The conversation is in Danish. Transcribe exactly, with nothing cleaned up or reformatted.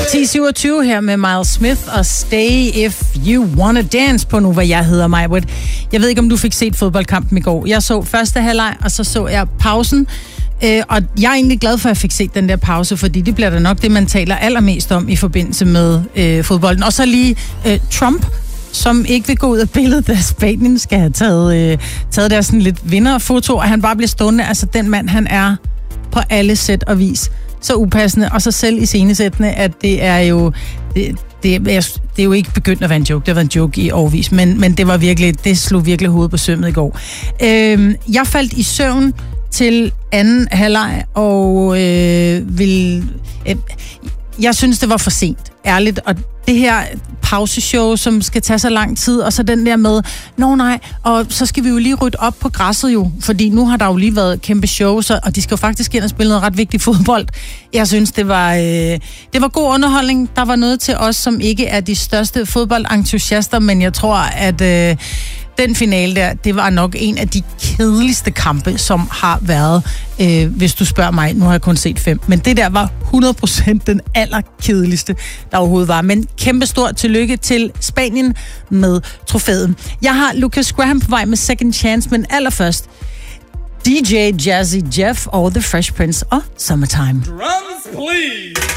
ti syvogtyve her med Miles Smith og Stay If You Wanna Dance på nu, hvad jeg hedder Majbrit. Jeg ved ikke, om du fik set fodboldkampen i går. Jeg så første halvleg, og så så jeg pausen. Øh, og jeg er egentlig glad for, at jeg fik set den der pause, fordi det bliver da nok det, man taler allermest om i forbindelse med øh, fodbolden. Og så lige øh, Trump, som ikke vil gå ud af billedet, da Spanien skal have taget, øh, taget der sådan lidt vinderfoto, og han bare bliver stående. Altså, den mand, han er på alle sæt og vis så upassende, og så selv i scenesættende, at det er jo... Det, det, er, det er jo ikke begyndt at være en joke. Det har været en joke i årevis, men, men det var virkelig, det slog virkelig hovedet på sømmet i går. Øh, jeg faldt i søvn til anden halvleg, og øh, vil... Øh, jeg synes, det var for sent, ærligt, og det her pauseshow, som skal tage så lang tid, og så den der med, nå nej, og så skal vi jo lige rydde op på græsset jo, fordi nu har der jo lige været kæmpe shows, og de skal jo faktisk ind og spille noget ret vigtigt fodbold. Jeg synes, det var, øh, det var god underholdning. Der var noget til os, som ikke er de største fodboldentusiaster, men jeg tror, at øh, den finale der, det var nok en af de kedeligste kampe, som har været, øh, hvis du spørger mig. Nu har jeg kun set fem, men det der var hundrede procent den allerkedeligste, der overhovedet var. Men kæmpe stort tillykke til Spanien med trofæet. Jeg har Lucas Graham på vej med Second Chance, men allerførst D J Jazzy Jeff og The Fresh Prince og Summertime. Drums, please!